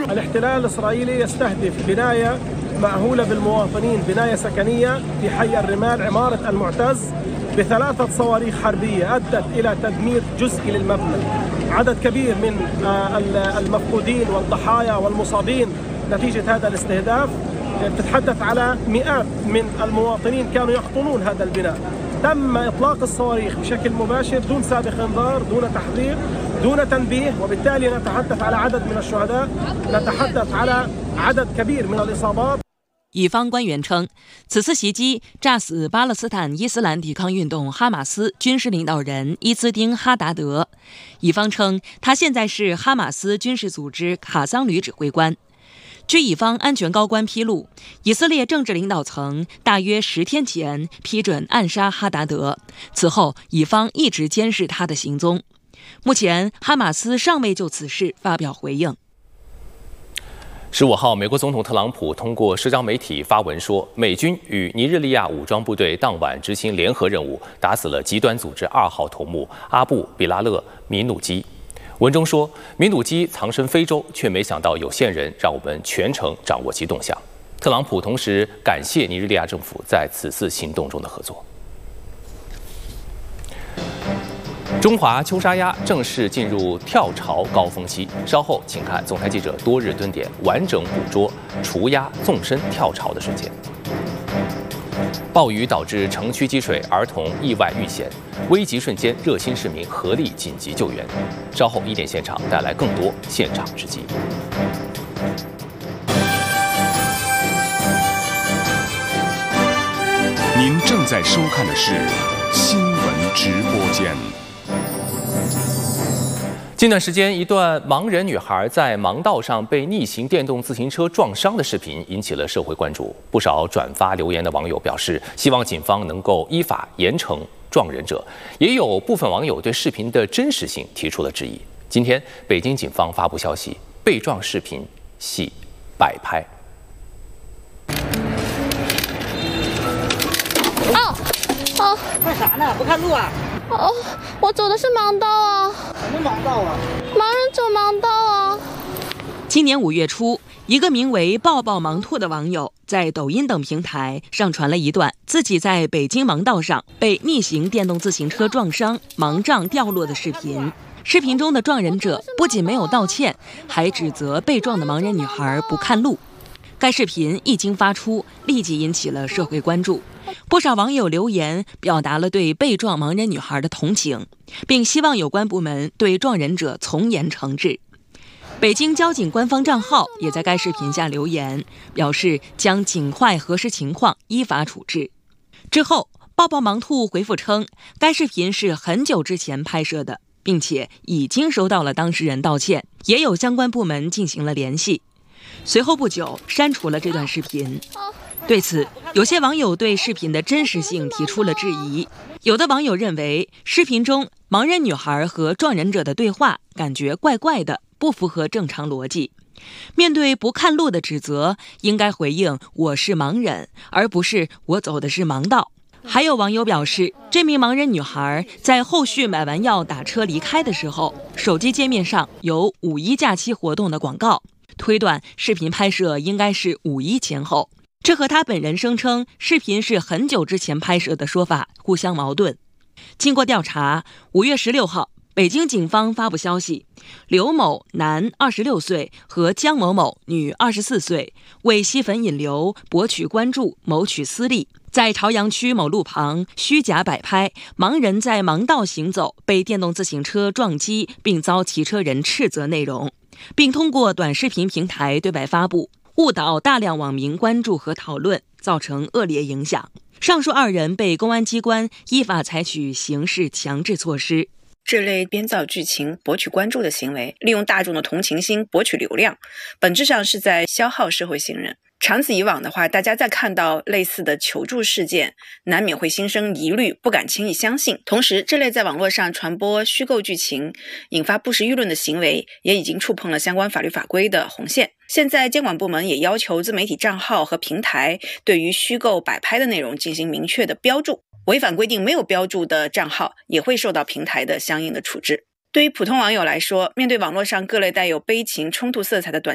الاحتلال الإسرائيلي يستهدف بناية مأهولة بالمواطنين، بناية سكنية في حي الرمال عمارة المعتز ب3 صواريخ حربية أدت إلى تدمير جزئي للمبنى. عدد كبير من المفقودين والضحايا والمصابين نتيجة هذا الاستهداف. تتحدث على مئات من المواطنين كانوا يقطنون هذا البناء. تم إطلاق الصواريخ بشكل مباشر دون سابق انذار، دون تحذير، دون تنبيه، وبالتالي نتحدث على عدد من الشهداء، نتحدث على عدد كبير من الإصابات。 以方官员称，此次袭击炸死巴勒斯坦伊斯兰抵抗运动哈马斯军事领导人伊兹丁·哈达德。以方称，他现在是哈马斯军事组织卡桑旅指挥官。据以方安全高官披露，以色列政治领导层大约10天前批准暗杀哈达德，此后以方一直监视他的行踪。目前，哈马斯尚未就此事发表回应。 15号，美国总统特朗普通过社交媒体发文说，美军与尼日利亚武装部队当晚执行联合任务，打死了极端组织2号头目阿布·比拉勒·米努基。文中说，米努基藏身非洲，却没想到有线人让我们全程掌握其动向。特朗普同时感谢尼日利亚政府在此次行动中的合作。中华秋沙鸭正式进入跳巢高峰期，稍后请看总台记者多日蹲点，完整捕捉雏鸭纵身跳巢的瞬间。暴雨导致城区积水，儿童意外遇险，危急瞬间，热心市民合力紧急救援。稍后1点现场带来更多现场直击。 您正在收看的是新闻直播间。 近段时间，一段盲人女孩在盲道上被逆行电动自行车撞伤的视频引起了社会关注。不少转发留言的网友表示，希望警方能够依法严惩撞人者。也有部分网友对视频的真实性提出了质疑。今天，北京警方发布消息，被撞视频系摆拍。 干啥呢？不看路啊？ 我走的是盲道啊。 什么盲道啊？ 盲人走盲道啊。 今年5月初，一个名为“抱抱盲兔”的网友在抖音等平台上传了一段自己在北京盲道上被逆行电动自行车撞伤、盲杖掉落的视频。视频中的撞人者不仅没有道歉，还指责被撞的盲人女孩不看路。该视频一经发出，立即引起了社会关注。不少网友留言表达了对被撞盲人女孩的同情，并希望有关部门对撞人者从严惩治。北京交警官方账号也在该视频下留言，表示将尽快核实情况，依法处置。之后，抱抱盲兔回复称，该视频是很久之前拍摄的，并且已经收到了当事人道歉，也有相关部门进行了联系。随后不久，删除了这段视频。对此，有些网友对视频的真实性提出了质疑。有的网友认为，视频中盲人女孩和撞人者的对话感觉怪怪的，不符合正常逻辑。面对不看路的指责，应该回应“我是盲人”，而不是“我走的是盲道”。还有网友表示，这名盲人女孩在后续买完药打车离开的时候，手机界面上有5·1假期活动的广告，推断视频拍摄应该是5·1前后。这和他本人声称视频是很久之前拍摄的说法互相矛盾。经过调查，5月16号，北京警方发布消息，刘某男26岁和江某某女24岁为吸粉引流、博取关注、谋取私利，在朝阳区某路旁虚假摆拍盲人在盲道行走被电动自行车撞击并遭骑车人斥责内容，并通过短视频平台对外发布，误导大量网民关注和讨论，造成恶劣影响。上述2人被公安机关依法采取刑事强制措施。 这类编造剧情博取关注的行为，利用大众的同情心博取流量，本质上是在消耗社会信任。长此以往的话，大家再看到类似的求助事件，难免会心生疑虑，不敢轻易相信。同时，这类在网络上传播虚构剧情，引发不实舆论的行为，也已经触碰了相关法律法规的红线。现在监管部门也要求自媒体账号和平台对于虚构摆拍的内容进行明确的标注，违反规定没有标注的账号也会受到平台的相应的处置。对于普通网友来说，面对网络上各类带有悲情冲突色彩的短